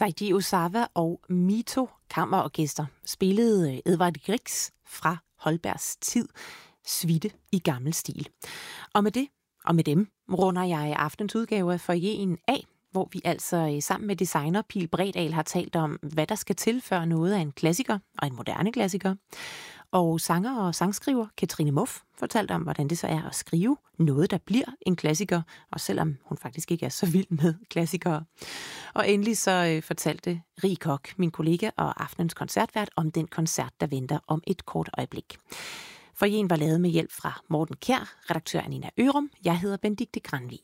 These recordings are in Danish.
Saiji Ozawa og Mito Kammerorkester spillede Edvard Griegs fra Holbergs tid, Suite i gammel stil. Og med det, og med dem, runder jeg aftens udgave af Foyeren af, hvor vi altså sammen med designer Pil Bredal har talt om, hvad der skal til før noget af en klassiker og en moderne klassiker. Og sanger og sangskriver Katrine Muff fortalte om, hvordan det så er at skrive noget, der bliver en klassiker, og selvom hun faktisk ikke er så vild med klassikere. Og endelig så fortalte Rie Koch, min kollega og aftenens koncertvært, om den koncert, der venter om et kort øjeblik. Foyeren var lavet med hjælp fra Morten Kjær, redaktør Nina Ørum. Jeg hedder Benedikte Granvig.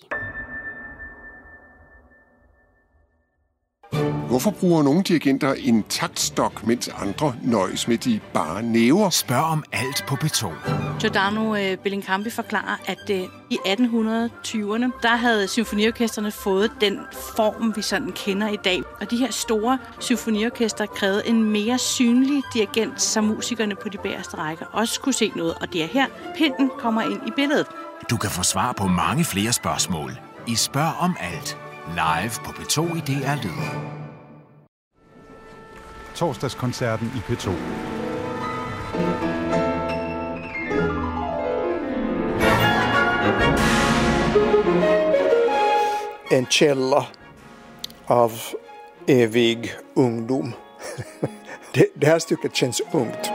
Hvorfor bruger nogle dirigenter en taktstok, mens andre nøjes med de bare næver? Spørg om alt på P2. Giordano Bellincampi forklarer, at i 1820'erne, der havde symfoniorkestrene fået den form, vi sådan kender i dag. Og de her store symfoniorkester krævede en mere synlig dirigent, så musikerne på de bagerste rækker også kunne se noget. Og det er her, pinden kommer ind i billedet. Du kan få svar på mange flere spørgsmål i Spørg om alt. Live på P2 i DR Lyd. Torsdagskoncerten i P2. En källa av evig ungdom. Det här stycket känns ungt.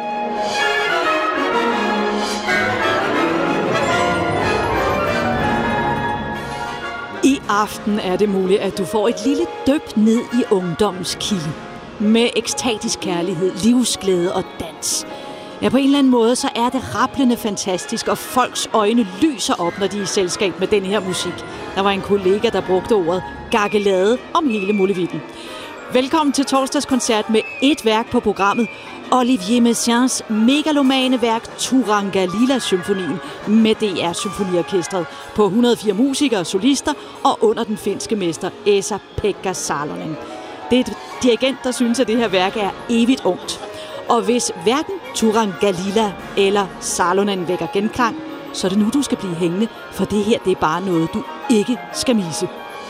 I aften er det muligt, at du får et lille dyb ned i ungdommens kilde. Med ekstatisk kærlighed, livsglæde og dans. Ja, på en eller anden måde, så er det rablende fantastisk, og folks øjne lyser op, når de er i selskab med den her musik. Der var en kollega, der brugte ordet gakkelade om hele muligheden. Velkommen til torsdagskoncert med et værk på programmet. Olivier Messiaens megalomane værk Turangalila-symfonien med DR Symfoniorkestret på 104 musikere og solister og under den finske mester Esa-Pekka Salonen. Det er et dirigent, der synes, at det her værk er evigt ungt. Og hvis hverken Turangalila eller Salonen vækker genklang, så er det nu, du skal blive hængende, for det her det er bare noget, du ikke skal misse.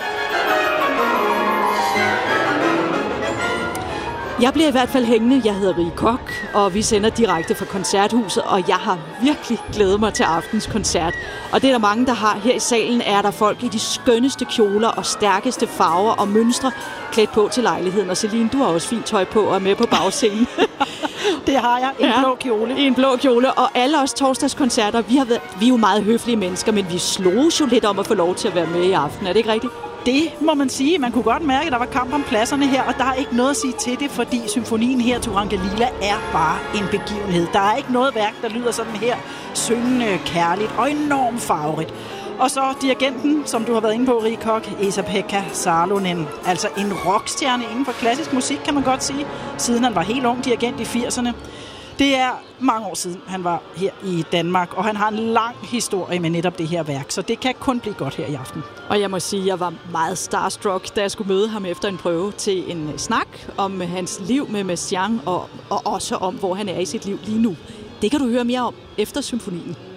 Jeg bliver i hvert fald hængende. Jeg hedder Rie Koch, og vi sender direkte fra Koncerthuset, og jeg har virkelig glædet mig til aftens koncert. Og det er der mange, der har. Her i salen er der folk i de skønneste kjoler og stærkeste farver og mønstre klædt på til lejligheden. Og Celine, du har også fint tøj på og er med på bagscenen. Det har jeg. En blå kjole. En blå kjole. Og alle os torsdagskoncerter, vi er jo meget høflige mennesker, men vi sloges jo lidt om at få lov til at være med i aften. Er det ikke rigtigt? Det må man sige. Man kunne godt mærke, at der var kamp om pladserne her, og der er ikke noget at sige til det, fordi symfonien her, Turangalila, er bare en begivenhed. Der er ikke noget værk, der lyder sådan her syngende, kærligt og enormt farverigt. Og så dirigenten, som du har været inde på, Rie Koch, Esa-Pekka Salonen. Altså en rockstjerne inden for klassisk musik, kan man godt sige, siden han var helt ung dirigent i 80'erne. Det er mange år siden, han var her i Danmark, og han har en lang historie med netop det her værk, så det kan kun blive godt her i aften. Og jeg må sige, at jeg var meget starstruck, da jeg skulle møde ham efter en prøve til en snak om hans liv med Messiaen, og også om, hvor han er i sit liv lige nu. Det kan du høre mere om efter symfonien.